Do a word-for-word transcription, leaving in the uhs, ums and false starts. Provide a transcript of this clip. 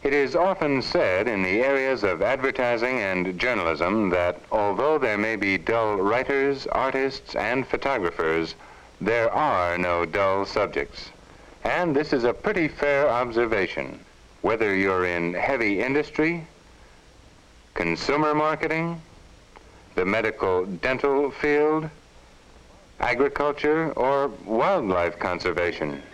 It is often said in the areas of advertising and journalism that although there may be dull writers, artists, and photographers, there are no dull subjects. And this is a pretty fair observation. Whether you're in heavy industry, consumer marketing, the medical dental field, agriculture, or wildlife conservation.